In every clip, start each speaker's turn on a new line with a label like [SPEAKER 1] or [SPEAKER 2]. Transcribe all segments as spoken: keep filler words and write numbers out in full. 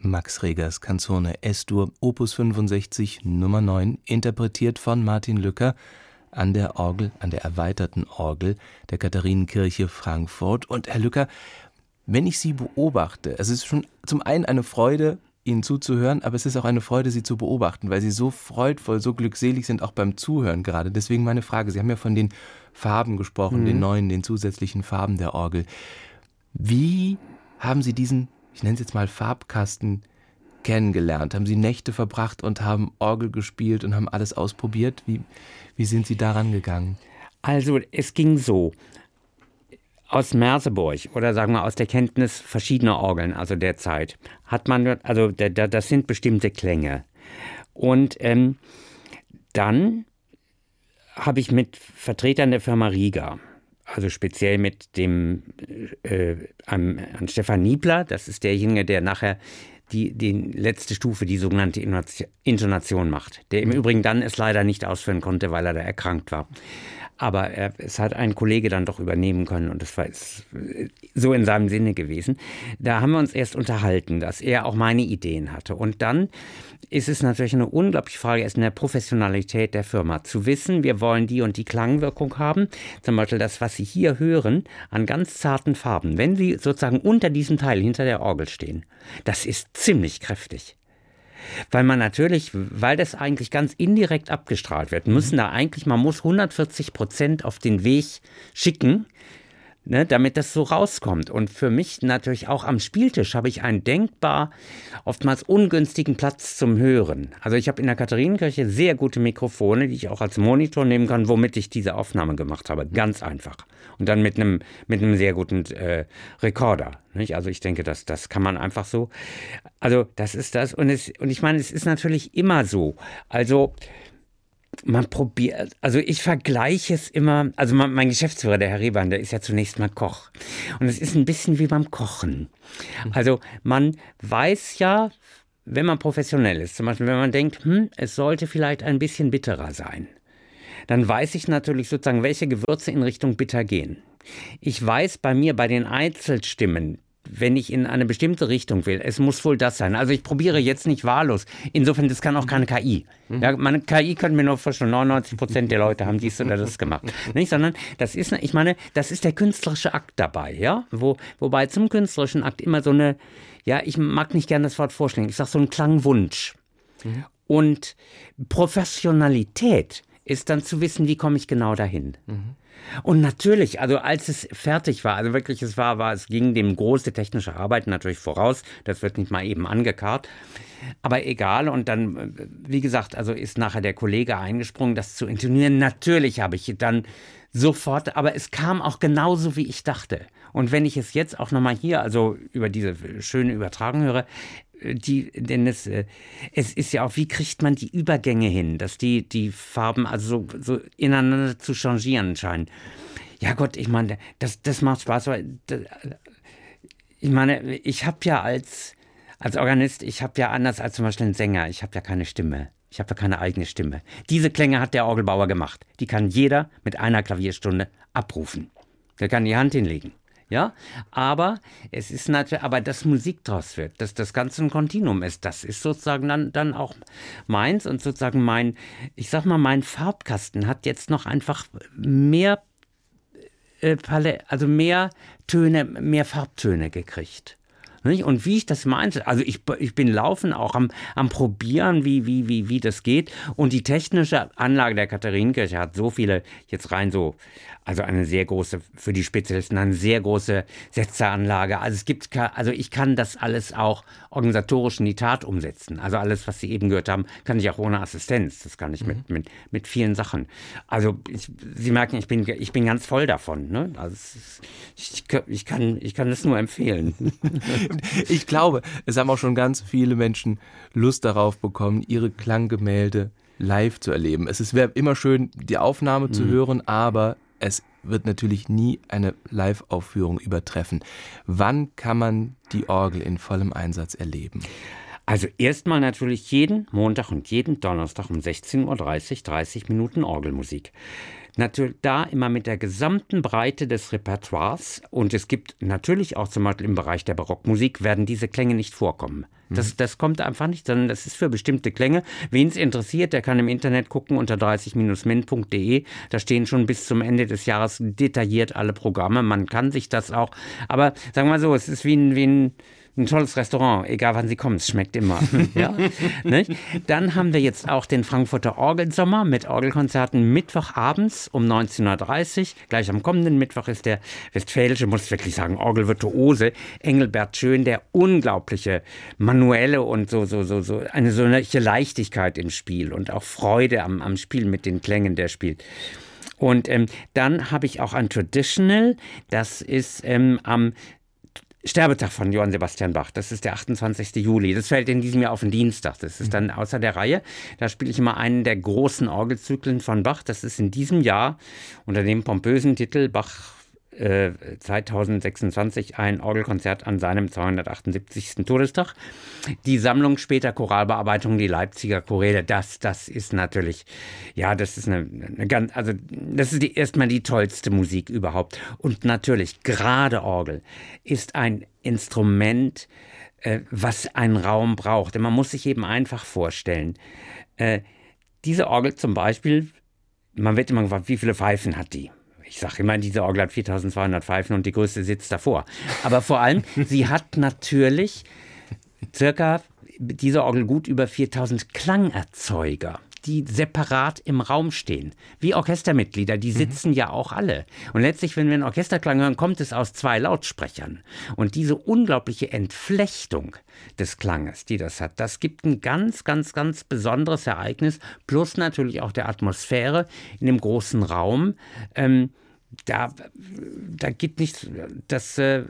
[SPEAKER 1] Max Regers Canzone Es-Dur, Opus fünfundsechzig, Nummer neun, interpretiert von Martin Lücker an der Orgel, an der erweiterten Orgel der Katharinenkirche Frankfurt. Und Herr Lücker, wenn ich Sie beobachte, es ist schon zum einen eine Freude, Ihnen zuzuhören, aber es ist auch eine Freude, Sie zu beobachten, weil Sie so freudvoll, so glückselig sind, auch beim Zuhören gerade. Deswegen meine Frage, Sie haben ja von den Farben gesprochen, mhm. den neuen, den zusätzlichen Farben der Orgel. Wie haben Sie diesen, ich nenne es jetzt mal Farbkasten, kennengelernt? Haben Sie Nächte verbracht und haben Orgel gespielt und haben alles ausprobiert? Wie, wie sind Sie daran gegangen?
[SPEAKER 2] Also es ging so. Aus Merseburg oder sagen wir aus der Kenntnis verschiedener Orgeln, also der Zeit, hat man, also da, da, das sind bestimmte Klänge. Und ähm, dann habe ich mit Vertretern der Firma Riga, also speziell mit dem äh, an, an Stefan Niebler, das ist derjenige, der nachher die, die letzte Stufe, die sogenannte Intonation macht, der im Übrigen dann es leider nicht ausführen konnte, weil er da erkrankt war. Aber er, es hat ein Kollege dann doch übernehmen können und das war so in seinem Sinne gewesen. Da haben wir uns erst unterhalten, dass er auch meine Ideen hatte. Und dann ist es natürlich eine unglaubliche Frage, erst in der Professionalität der Firma zu wissen, wir wollen die und die Klangwirkung haben. Zum Beispiel das, was Sie hier hören, an ganz zarten Farben. Wenn Sie sozusagen unter diesem Teil, hinter der Orgel stehen, das ist ziemlich kräftig. Weil man natürlich, weil das eigentlich ganz indirekt abgestrahlt wird, müssen da eigentlich, man muss hundertvierzig Prozent auf den Weg schicken, ne, damit das so rauskommt. Und für mich natürlich auch am Spieltisch habe ich einen denkbar oftmals ungünstigen Platz zum Hören. Also ich habe in der Katharinenkirche sehr gute Mikrofone, die ich auch als Monitor nehmen kann, womit ich diese Aufnahme gemacht habe. Ganz einfach. Und dann mit einem mit einem sehr guten äh, Rekorder. Nicht? Also ich denke, das, das kann man einfach so. Also das ist das. Und, es, und ich meine, es ist natürlich immer so. Also man probiert, also ich vergleiche es immer, also mein, mein Geschäftsführer, der Herr Rehbein, der ist ja zunächst mal Koch. Und es ist ein bisschen wie beim Kochen. Also man weiß ja, wenn man professionell ist, zum Beispiel wenn man denkt, hm, es sollte vielleicht ein bisschen bitterer sein, dann weiß ich natürlich sozusagen, welche Gewürze in Richtung bitter gehen. Ich weiß bei mir, bei den Einzelstimmen, wenn ich in eine bestimmte Richtung will, es muss wohl das sein. Also ich probiere jetzt nicht wahllos. Insofern, das kann auch keine K I. Ja, meine K I könnte mir nur vorstellen, neunundneunzig Prozent der Leute haben dies oder das gemacht. Nicht? Sondern das ist, ich meine, das ist der künstlerische Akt dabei. Ja? Wo, wobei zum künstlerischen Akt immer so eine, ja, ich mag nicht gerne das Wort vorstellen, ich sage so einen Klangwunsch. Mhm. Und Professionalität ist dann zu wissen, wie komme ich genau dahin. Mhm. Und natürlich, also als es fertig war, also wirklich es war, war, es ging dem große technische Arbeit natürlich voraus, das wird nicht mal eben angekarrt, aber egal. Und dann, wie gesagt, also ist nachher der Kollege eingesprungen, das zu intonieren. Natürlich habe ich dann sofort, aber es kam auch genauso, wie ich dachte. Und wenn ich es jetzt auch nochmal hier, also über diese schöne Übertragung höre, die, denn es, es ist ja auch, wie kriegt man die Übergänge hin, dass die, die Farben also so, so ineinander zu changieren scheinen. Ja Gott, ich meine, das, das macht Spaß. Weil das, ich meine, ich habe ja als, als Organist, ich habe ja anders als zum Beispiel ein Sänger, ich habe ja keine Stimme. Ich habe ja keine eigene Stimme. Diese Klänge hat der Orgelbauer gemacht. Die kann jeder mit einer Klavierstunde abrufen. Der kann die Hand hinlegen. Ja, aber es ist natürlich, aber dass Musik draus wird, dass das Ganze ein Kontinuum ist, das ist sozusagen dann, dann auch meins und sozusagen mein, ich sag mal, mein Farbkasten hat jetzt noch einfach mehr äh, Palette, also mehr Töne, mehr Farbtöne gekriegt. Und wie ich das meinte, also ich, ich bin laufen auch am, am Probieren, wie, wie, wie, wie das geht. Und die technische Anlage der Katharinenkirche hat so viele, jetzt rein so, also eine sehr große, für die Spezialisten eine sehr große Setzeranlage. Also es gibt, also ich kann das alles auch organisatorisch in die Tat umsetzen. Also alles, was Sie eben gehört haben, kann ich auch ohne Assistenz. Das kann ich mhm. mit, mit, mit vielen Sachen. Also ich, Sie merken, ich bin, ich bin ganz voll davon. Ne? Also ist, ich, ich, kann, ich kann das nur empfehlen.
[SPEAKER 1] Ich glaube, es haben auch schon ganz viele Menschen Lust darauf bekommen, ihre Klanggemälde live zu erleben. Es wäre immer schön, die Aufnahme mhm. zu hören, aber es wird natürlich nie eine Live-Aufführung übertreffen. Wann kann man die Orgel in vollem Einsatz erleben?
[SPEAKER 2] Also erstmal natürlich jeden Montag und jeden Donnerstag um sechzehn Uhr dreißig, dreißig Minuten Orgelmusik. natürlich da immer mit der gesamten Breite des Repertoires, und es gibt natürlich auch zum Beispiel im Bereich der Barockmusik, werden diese Klänge nicht vorkommen. Das, das kommt einfach nicht, sondern das ist für bestimmte Klänge. Wen es interessiert, der kann im Internet gucken unter dreißig min punkt de. Da stehen schon bis zum Ende des Jahres detailliert alle Programme. Man kann sich das auch, aber sagen wir mal so, es ist wie ein, wie ein Ein tolles Restaurant, egal wann Sie kommen, es schmeckt immer. Ja? Nicht? Dann haben wir jetzt auch den Frankfurter Orgelsommer mit Orgelkonzerten Mittwochabends um neunzehn Uhr dreißig. Gleich am kommenden Mittwoch ist der westfälische, muss ich wirklich sagen, Orgelvirtuose Engelbert Schön, der unglaubliche manuelle und so, so, so, so eine solche Leichtigkeit im Spiel und auch Freude am, am Spiel mit den Klängen, der spielt. Und ähm, dann habe ich auch ein Traditional, das ist ähm, am Sterbetag von Johann Sebastian Bach, das ist der achtundzwanzigste Juli. Das fällt in diesem Jahr auf den Dienstag. Das ist dann außer der Reihe. Da spiele ich immer einen der großen Orgelzyklen von Bach. Das ist in diesem Jahr unter dem pompösen Titel Bach äh, zweitausendsechsundzwanzig ein Orgelkonzert an seinem zweihundertachtundsiebzigsten Todestag. Die Sammlung später Choralbearbeitung, die Leipziger Choräle, das, das ist natürlich, ja, das ist eine, eine ganz, also das ist die, erstmal die tollste Musik überhaupt. Und natürlich, gerade Orgel ist ein Instrument, äh, was einen Raum braucht. Denn man muss sich eben einfach vorstellen, äh, diese Orgel zum Beispiel, man wird immer gefragt, wie viele Pfeifen hat die? Ich sage immer, diese Orgel hat viertausendzweihundert Pfeifen und die größte sitzt davor. Aber vor allem, sie hat natürlich circa, diese Orgel gut über viertausend Klangerzeuger, die separat im Raum stehen. Wie Orchestermitglieder, die sitzen mhm. ja auch alle. Und letztlich, wenn wir einen Orchesterklang hören, kommt es aus zwei Lautsprechern. Und diese unglaubliche Entflechtung des Klanges, die das hat, das gibt ein ganz, ganz, ganz besonderes Ereignis, plus natürlich auch der Atmosphäre in dem großen Raum. Ähm, Da, da gibt nichts, das, äh,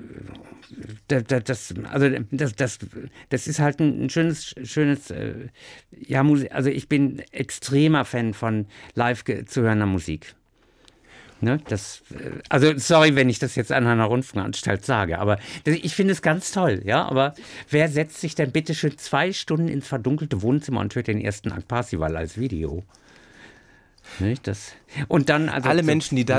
[SPEAKER 2] das, das, also das, das, das ist halt ein schönes, schönes, äh, ja, Musik. Also ich bin extremer Fan von live zu hörender Musik. Ne, das, also sorry, wenn ich das jetzt an einer Rundfunkanstalt sage, aber das, ich finde es ganz toll, ja, aber wer setzt sich denn bitte schön zwei Stunden ins verdunkelte Wohnzimmer und hört den ersten Akt Parsival als Video? Nicht, das, und dann, also
[SPEAKER 1] alle Menschen, die da